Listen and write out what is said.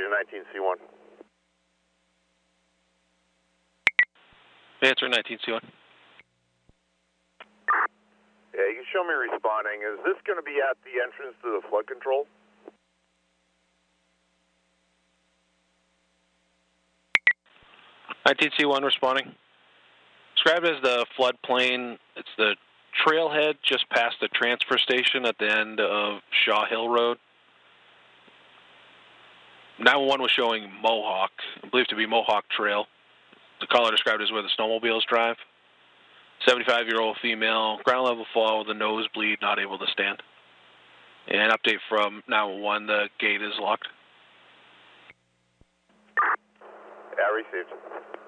to 19C1. Answer 19C1. Yeah, you can show me responding. Is this going to be at the entrance to the flood control? C1 responding. Described as the floodplain. It's the trailhead just past the transfer station at the end of Shaw Hill Road. 911 was showing Mohawk, believed to be Mohawk Trail. The caller described as where the snowmobiles drive. 75-year-old female, ground level fall with a nosebleed, not able to stand. And update from 911, the gate is locked. Yeah, received.